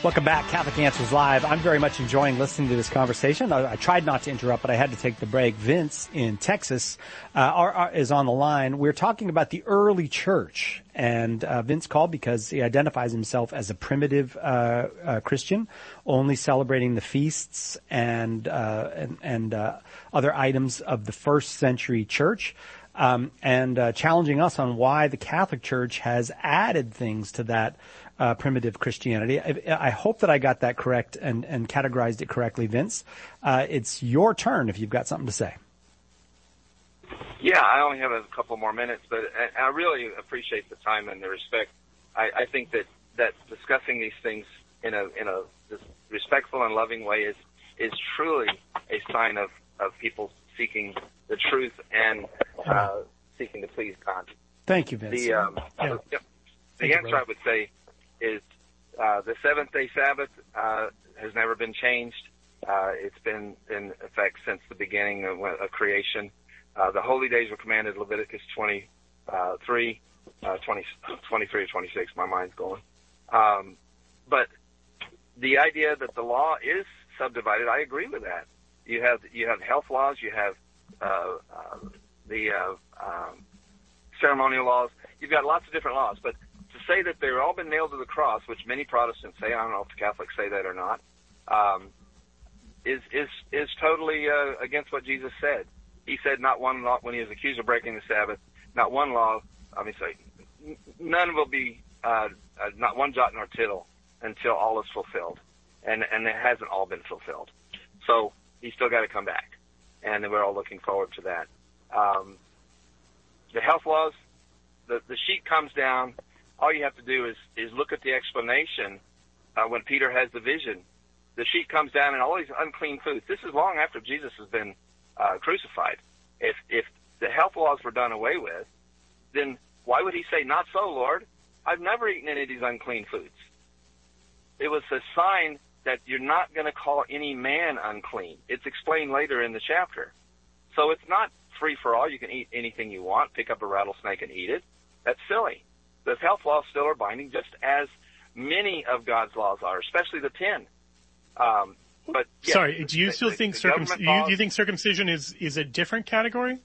Welcome back, Catholic Answers Live. I'm very much enjoying listening to this conversation. I tried not to interrupt, but I had to take the break. Vince in Texas is on the line. We're talking about the early church, and Vince called because he identifies himself as a primitive Christian, only celebrating the feasts and other items of the first century church. And challenging us on why the Catholic Church has added things to that primitive Christianity. I hope that I got that correct and categorized it correctly, Vince. It's your turn if you've got something to say. Yeah, I only have a couple more minutes, but I really appreciate the time and the respect. I think that discussing these things in a respectful and loving way is truly a sign of people seeking the truth and seeking to please God. Thank you, Vince. The answer I would say is the seventh-day Sabbath has never been changed. It's been in effect since the beginning of creation. The holy days were commanded, Leviticus 23 or 26. My mind's going. But the idea that the law is subdivided, I agree with that. You have health laws, you have the ceremonial laws. You've got lots of different laws, but to say that they've all been nailed to the cross, which many Protestants say, I don't know if the Catholics say that or not, is totally against what Jesus said. He said not one law, when he was accused of breaking the Sabbath, not one law, none will be, not one jot nor tittle until all is fulfilled. And it hasn't all been fulfilled. So he's still got to come back. And we're all looking forward to that. The health laws, the sheet comes down. All you have to do is look at the explanation when Peter has the vision. The sheet comes down and all these unclean foods. This is long after Jesus has been crucified. If the health laws were done away with, then why would he say, not so, Lord? I've never eaten any of these unclean foods. It was a sign that you're not going to call any man unclean. It's explained later in the chapter. So it's not free for all. You can eat anything you want, pick up a rattlesnake and eat it. That's silly. The health laws still are binding, just as many of God's laws are, especially the 10. But yeah, sorry, do you still think you think circumcision is a different category?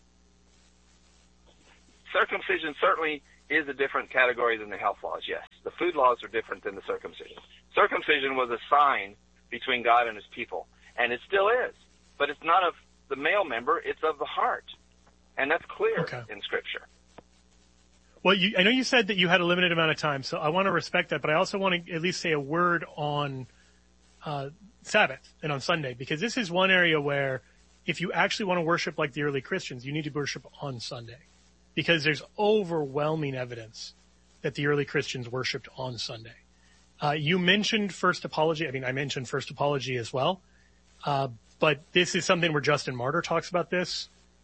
Circumcision certainly is a different category than the health laws, yes. The food laws are different than the circumcision. Circumcision was a sign between God and his people, and it still is. But it's not of the male member, it's of the heart. And that's clear in Scripture. Well, I know you said that you had a limited amount of time, so I want to respect that, but I also want to at least say a word on Sabbath and on Sunday, because this is one area where if you actually want to worship like the early Christians, you need to worship on Sunday, because there's overwhelming evidence that the early Christians worshipped on Sunday. You mentioned First Apology. I mean, I mentioned First Apology as well. But this is something where Justin Martyr talks about this.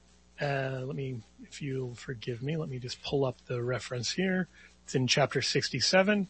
If you'll forgive me, let me just pull up the reference here. It's in chapter 67.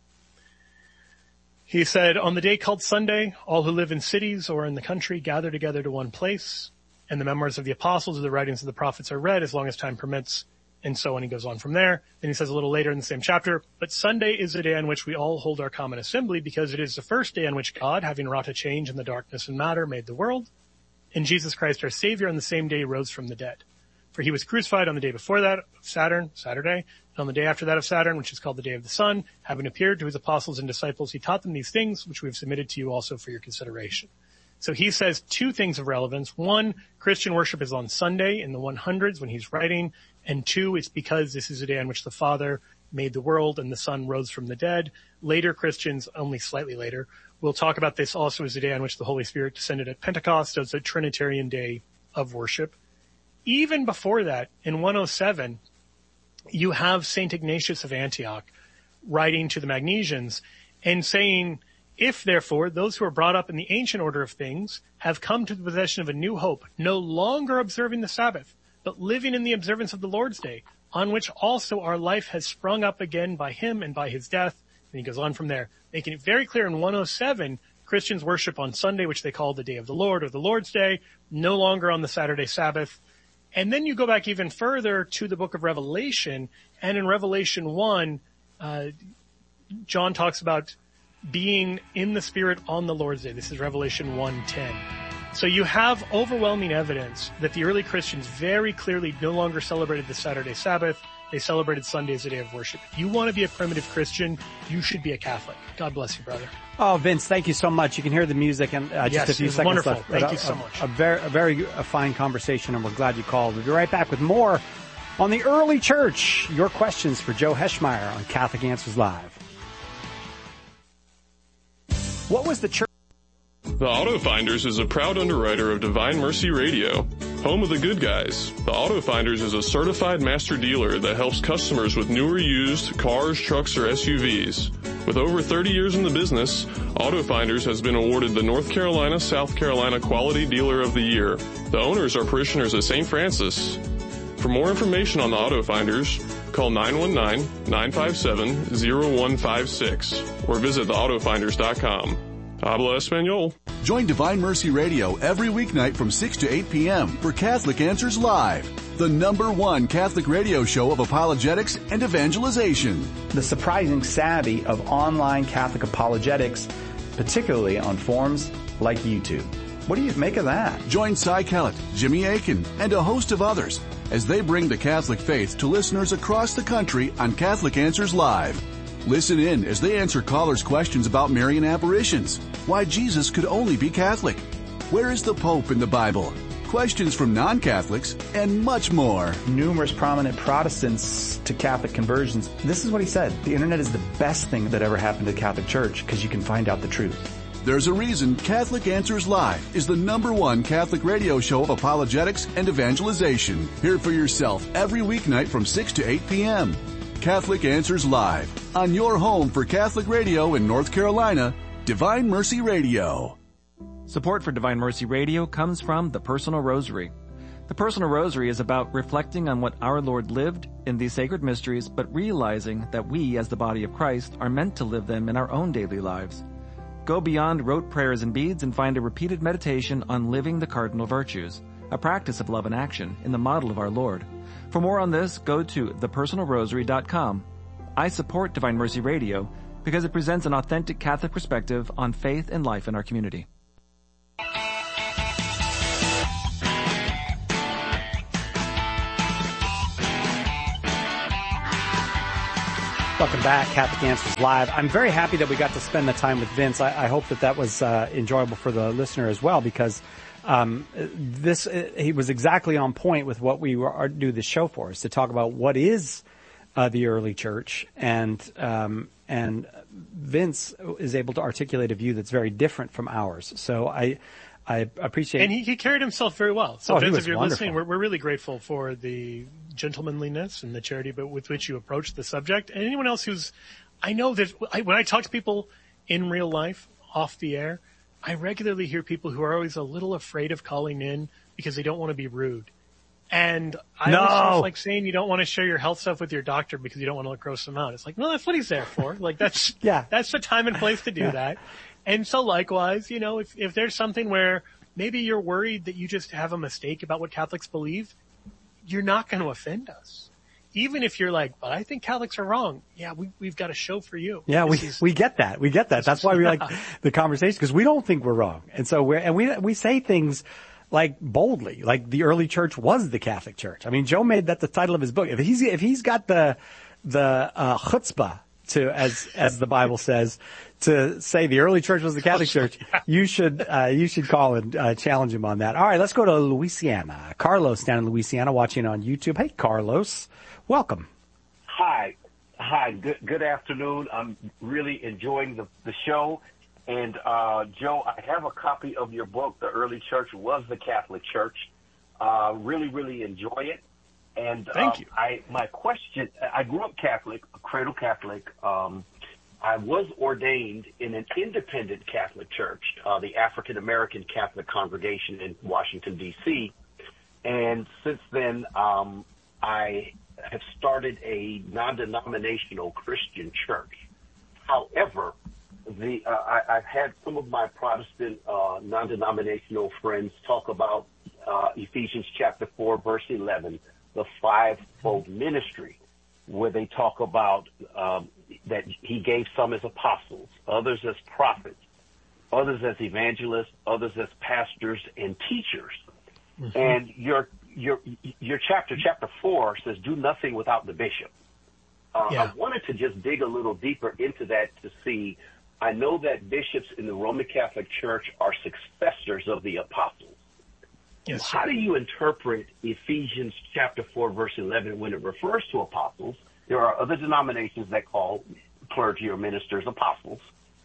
He said, on the day called Sunday, all who live in cities or in the country gather together to one place, and the memoirs of the apostles or the writings of the prophets are read as long as time permits, and so on. He goes on from there. Then he says a little later in the same chapter, but Sunday is a day on which we all hold our common assembly, because it is the first day on which God, having wrought a change in the darkness and matter, made the world, and Jesus Christ our Savior on the same day rose from the dead. For he was crucified on the day before that of Saturday, and on the day after that of Saturn, which is called the day of the sun, having appeared to his apostles and disciples, he taught them these things, which we have submitted to you also for your consideration. So he says two things of relevance. One, Christian worship is on Sunday in the 100s when he's writing. And two, it's because this is a day on which the Father made the world and the Son rose from the dead. Later Christians, only slightly later, will talk about this also as a day on which the Holy Spirit descended at Pentecost. So it's a Trinitarian day of worship. Even before that, in 107, you have St. Ignatius of Antioch writing to the Magnesians and saying, if, therefore, those who are brought up in the ancient order of things have come to the possession of a new hope, no longer observing the Sabbath, but living in the observance of the Lord's day, on which also our life has sprung up again by him and by his death. And he goes on from there, making it very clear in 107, Christians worship on Sunday, which they call the day of the Lord or the Lord's day, no longer on the Saturday Sabbath. And then you go back even further to the book of Revelation, and in Revelation 1, John talks about being in the Spirit on the Lord's Day. This is Revelation 1:10. So you have overwhelming evidence that the early Christians very clearly no longer celebrated the Saturday Sabbath. They celebrated Sunday as a day of worship. If you want to be a primitive Christian, you should be a Catholic. God bless you, brother. Oh, Vince, thank you so much. You can hear the music and just a few seconds wonderful. left. Thank you so much. A very fine conversation, and we're glad you called. We'll be right back with more on the early church. Your questions for Joe Heschmeyer on Catholic Answers Live. What was the church? The Auto Finders is a proud underwriter of Divine Mercy Radio, home of the good guys. The Auto Finders is a certified master dealer that helps customers with new or used cars, trucks, or SUVs. With over 30 years in the business, Auto Finders has been awarded the North Carolina, South Carolina Quality Dealer of the Year. The owners are parishioners of St. Francis. For more information on the Auto Finders, call 919-957-0156 or visit theautofinders.com. Habla Espanol. Join Divine Mercy Radio every weeknight from 6 to 8 p.m. for Catholic Answers Live, the #1 Catholic radio show of apologetics and evangelization. The surprising savvy of online Catholic apologetics, particularly on forums like YouTube. What do you make of that? Join Cy Kellett, Jimmy Akin, and a host of others as they bring the Catholic faith to listeners across the country on Catholic Answers Live. Listen in as they answer callers' questions about Marian apparitions, why Jesus could only be Catholic, where is the Pope in the Bible, questions from non-Catholics, and much more. Numerous prominent Protestants to Catholic conversions. This is what he said. The internet is the best thing that ever happened to the Catholic Church because you can find out the truth. There's a reason Catholic Answers Live is the #1 Catholic radio show of apologetics and evangelization. Hear it for yourself every weeknight from 6 to 8 p.m. Catholic Answers Live, on your home for Catholic radio in North Carolina, Divine Mercy Radio. Support for Divine Mercy Radio comes from the Personal Rosary. The Personal Rosary is about reflecting on what our Lord lived in these sacred mysteries, but realizing that we, as the body of Christ, are meant to live them in our own daily lives. Go beyond rote prayers and beads and find a repeated meditation on living the cardinal virtues, a practice of love and action in the model of our Lord. For more on this, go to thepersonalrosary.com. I support Divine Mercy Radio because it presents an authentic Catholic perspective on faith and life in our community. Welcome back, Catholic Answers Live. I'm very happy that we got to spend the time with Vince. I hope that was enjoyable for the listener as well, because he was exactly on point with what we do the show for, is to talk about what is the early church, and Vince is able to articulate a view that's very different from ours. So I appreciate. And he carried himself very well. So Vince, if you're wonderful. listening, we're really grateful for the gentlemanliness and the charity with which you approach the subject. And anyone else I know that when I talk to people in real life, off the air, I regularly hear people who are always a little afraid of calling in because they don't want to be rude. And I always like saying you don't want to share your health stuff with your doctor because you don't want to gross them out. It's like, no, that's what he's there for. Like that's the time and place to do that. And so likewise, if there's something where maybe you're worried that you just have a mistake about what Catholics believe, you're not going to offend us. Even if you're like, but I think Catholics are wrong. Yeah, we've got a show for you. Yeah, we get that. We get that. That's why we like the conversation, because we don't think we're wrong. And so we say things like boldly, like the early church was the Catholic Church. I mean, Joe made that the title of his book. If he's got the chutzpah to, as the Bible says, to say the early church was the Catholic Church, you should call and challenge him on that. All right, let's go to Louisiana. Carlos down in Louisiana watching on YouTube. Hey, Carlos. Welcome. Hi. Good afternoon. I'm really enjoying the show. And, Joe, I have a copy of your book, The Early Church Was the Catholic Church. Really enjoy it. And Thank you. My question, I grew up Catholic, a cradle Catholic. I was ordained in an independent Catholic church, the African American Catholic Congregation in Washington, D.C. And since then, I have started a non-denominational Christian church. However, I've had some of my Protestant non-denominational friends talk about Ephesians chapter 4, verse 11, the fivefold ministry, where they talk about that he gave some as apostles, others as prophets, others as evangelists, others as pastors and teachers. Mm-hmm. And your chapter 4 says, do nothing without the bishop. I wanted to just dig a little deeper into that to see, I know that bishops in the Roman Catholic Church are successors of the apostles. Yes, how do you interpret Ephesians chapter 4, verse 11, when it refers to apostles? There are other denominations that call clergy or ministers apostles.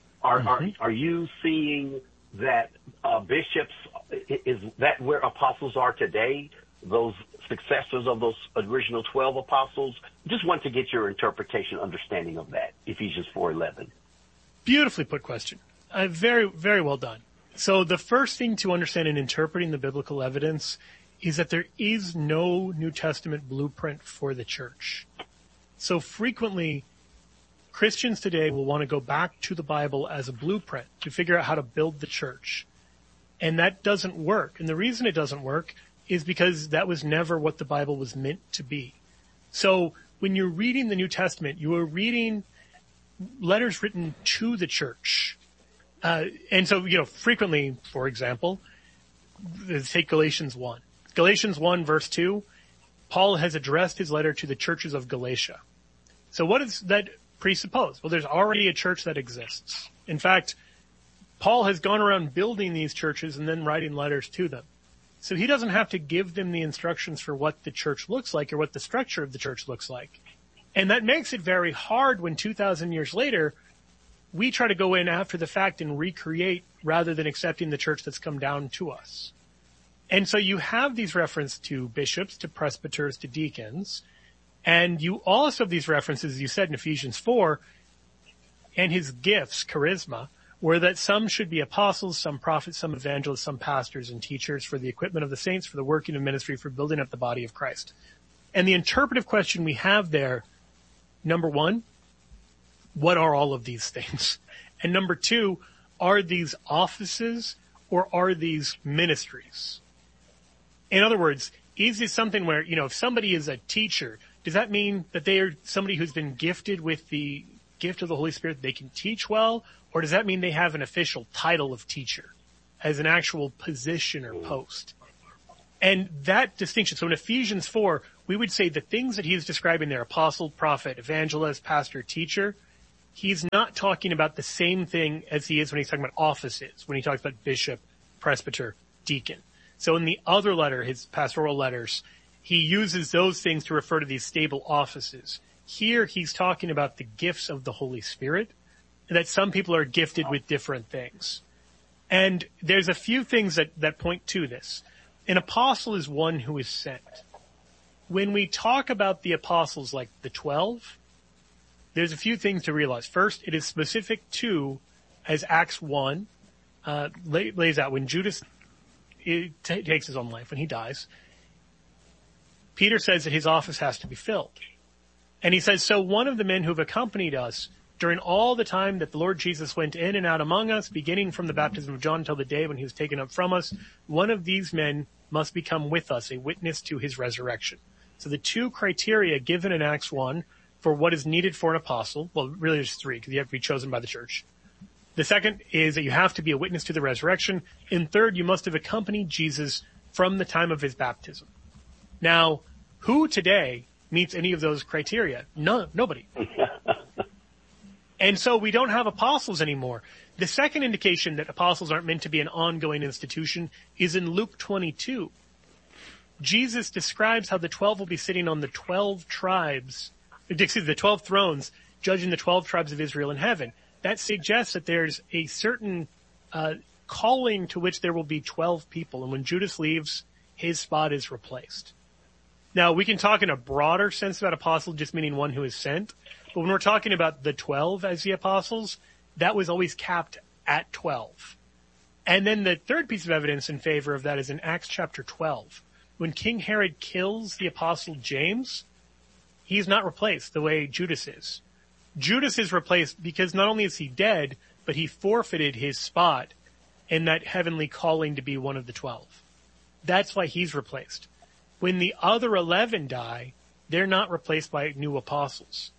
Are you seeing that bishops, is that where apostles are today? Those successors of those original 12 apostles? Just want to get your interpretation, understanding of that, Ephesians 4:11. Beautifully put question. Very, very well done. So the first thing to understand in interpreting the biblical evidence is that there is no New Testament blueprint for the church. So frequently, Christians today will want to go back to the Bible as a blueprint to figure out how to build the church. And that doesn't work. And the reason it doesn't work is because that was never what the Bible was meant to be. So when you're reading the New Testament, you are reading letters written to the church. And so, frequently, for example, take Galatians 1. Galatians 1 verse 2, Paul has addressed his letter to the churches of Galatia. So what does that presuppose? Well, there's already a church that exists. In fact, Paul has gone around building these churches and then writing letters to them. So he doesn't have to give them the instructions for what the church looks like or what the structure of the church looks like. And that makes it very hard when 2,000 years later, we try to go in after the fact and recreate rather than accepting the church that's come down to us. And so you have these references to bishops, to presbyters, to deacons, and you also have these references, as you said in Ephesians 4, and his gifts, charisma, where that some should be apostles, some prophets, some evangelists, some pastors and teachers for the equipment of the saints, for the working of ministry, for building up the body of Christ. And the interpretive question we have there, number one, what are all of these things? And number two, are these offices or are these ministries? In other words, is this something where, if somebody is a teacher, does that mean that they are somebody who's been gifted with the gift of the Holy Spirit, they can teach well? Or does that mean they have an official title of teacher as an actual position or post? And that distinction, so in Ephesians 4, we would say the things that he is describing there, apostle, prophet, evangelist, pastor, teacher, he's not talking about the same thing as he is when he's talking about offices, when he talks about bishop, presbyter, deacon. So in the other letter, his pastoral letters, he uses those things to refer to these stable offices. Here he's talking about the gifts of the Holy Spirit, that some people are gifted with different things. And there's a few things that point to this. An apostle is one who is sent. When we talk about the apostles like the 12, there's a few things to realize. First, it is specific to, as Acts 1 lays out, when Judas takes his own life, when he dies, Peter says that his office has to be filled. And he says, so one of the men who have accompanied us during all the time that the Lord Jesus went in and out among us, beginning from the baptism of John until the day when he was taken up from us, one of these men must become with us a witness to his resurrection. So the two criteria given in Acts 1 for what is needed for an apostle, well, really there's three, because you have to be chosen by the church. The second is that you have to be a witness to the resurrection. And third, you must have accompanied Jesus from the time of his baptism. Now, who today meets any of those criteria? Nobody. And so we don't have apostles anymore. The second indication that apostles aren't meant to be an ongoing institution is in Luke 22. Jesus describes how the 12 will be sitting on the 12 thrones, judging the 12 tribes of Israel in heaven. That suggests that there's a certain calling to which there will be 12 people. And when Judas leaves, his spot is replaced. Now, we can talk in a broader sense about apostle, just meaning one who is sent. But when we're talking about the 12 as the apostles, that was always capped at 12. And then the third piece of evidence in favor of that is in Acts chapter 12. When King Herod kills the apostle James, he's not replaced the way Judas is. Judas is replaced because not only is he dead, but he forfeited his spot in that heavenly calling to be one of the 12. That's why he's replaced. When the other 11 die, they're not replaced by new apostles.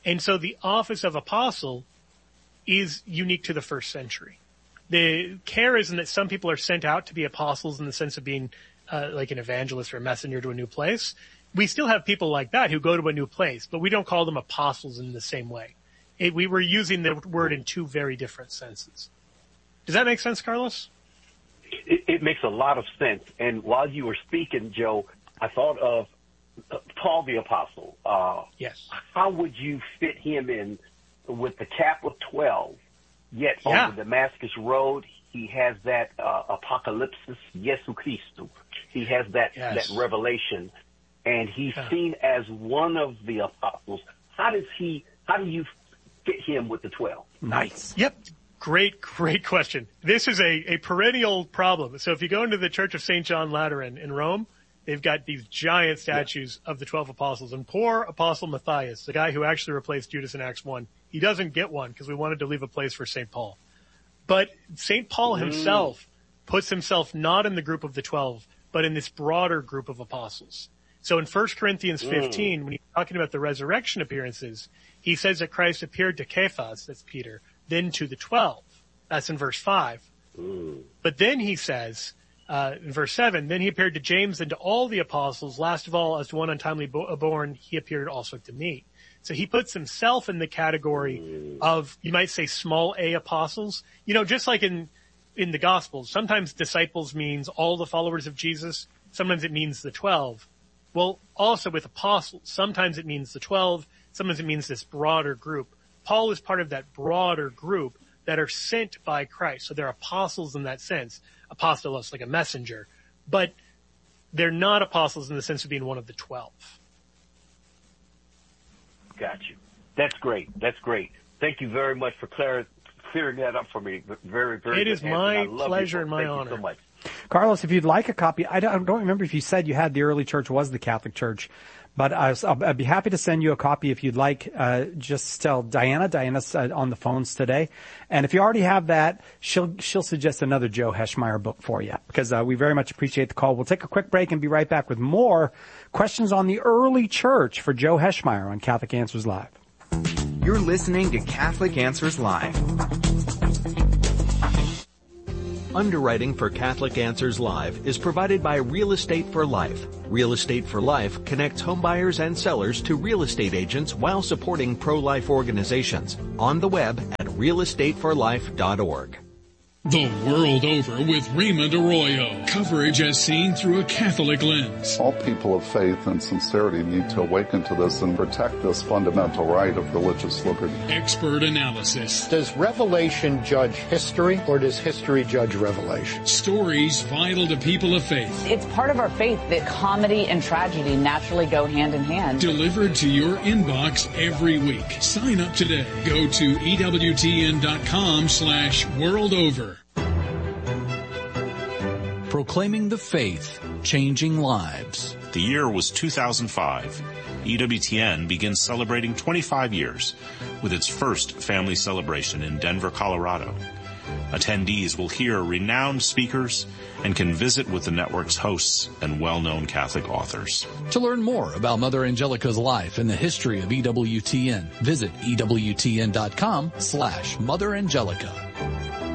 And so the office of apostle is unique to the first century. The charism that some people are sent out to be apostles in the sense of being like an evangelist or a messenger to a new place. We still have people like that who go to a new place, but we don't call them apostles in the same way. We were using the word in two very different senses. Does that make sense, Carlos? It makes a lot of sense. And while you were speaking, Joe, I thought of Paul the Apostle. Yes. How would you fit him in with the Catholic 12? Yet on the Damascus Road, he has that apocalypsis Jesu Christu. He has that revelation, and he's seen as one of the apostles. How do you fit him with the 12? Nice. Yep. Great question. This is a perennial problem. So if you go into the Church of St. John Lateran in Rome, they've got these giant statues of the 12 apostles. And poor Apostle Matthias, the guy who actually replaced Judas in Acts 1, he doesn't get one because we wanted to leave a place for St. Paul. But St. Paul himself puts himself not in the group of the 12, but in this broader group of apostles. So in 1 Corinthians 15, when he's talking about the resurrection appearances, he says that Christ appeared to Cephas, that's Peter, then to the 12. That's in verse 5. But then he says, in verse 7, then he appeared to James and to all the apostles. Last of all, as to one untimely born, he appeared also to me. So he puts himself in the category of, you might say, small a apostles. You know, just like in the Gospels, sometimes disciples means all the followers of Jesus. Sometimes it means the 12. Well, also with apostles, sometimes it means the 12. Sometimes it means this broader group. Paul is part of that broader group that are sent by Christ. So they're apostles in that sense. Apostolos, like a messenger. But they're not apostles in the sense of being one of the 12. Got you. That's great. Thank you very much for clearing that up for me. Very, very good. It is my pleasure and my honor. Thank you so much. Carlos, if you'd like a copy, I don't remember if you said you had the early church was the Catholic Church, but I'd be happy to send you a copy if you'd like. Just tell Diana. Diana's on the phones today. And if you already have that, she'll suggest another Joe Heschmeyer book for you, because we very much appreciate the call. We'll take a quick break and be right back with more questions on the early church for Joe Heschmeyer on Catholic Answers Live. You're listening to Catholic Answers Live. Underwriting for Catholic Answers Live is provided by Real Estate for Life. Real Estate for Life connects homebuyers and sellers to real estate agents while supporting pro-life organizations. On the web at realestateforlife.org. The World Over with Raymond Arroyo. Coverage as seen through a Catholic lens. All people of faith and sincerity need to awaken to this and protect this fundamental right of religious liberty. Expert analysis. Does Revelation judge history, or does history judge Revelation? Stories vital to people of faith. It's part of our faith that comedy and tragedy naturally go hand in hand. Delivered to your inbox every week. Sign up today. Go to EWTN.com/worldover. Proclaiming the faith, changing lives. The year was 2005. EWTN begins celebrating 25 years with its first family celebration in Denver, Colorado. Attendees will hear renowned speakers and can visit with the network's hosts and well-known Catholic authors. To learn more about Mother Angelica's life and the history of EWTN, visit EWTN.com/Mother Angelica.